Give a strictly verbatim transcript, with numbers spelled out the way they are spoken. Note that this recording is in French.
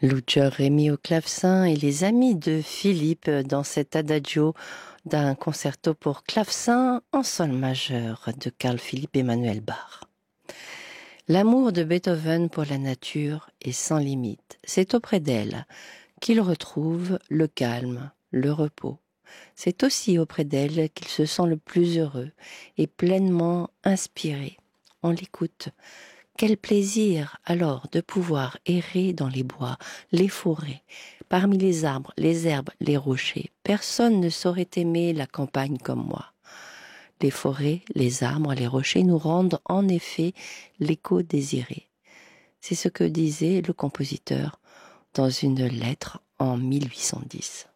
Lucio Rémy au clavecin et les amis de Philippe dans cet adagio d'un concerto pour clavecin en sol majeur de Carl Philipp Emanuel Bach. L'amour de Beethoven pour la nature est sans limite. C'est auprès d'elle qu'il retrouve le calme, le repos. C'est aussi auprès d'elle qu'il se sent le plus heureux et pleinement inspiré. On l'écoute. Quel plaisir alors de pouvoir errer dans les bois, les forêts, parmi les arbres, les herbes, les rochers. Personne ne saurait aimer la campagne comme moi. Les forêts, les arbres, les rochers nous rendent en effet l'écho désiré. C'est ce que disait le compositeur dans une lettre en mille huit cent dix.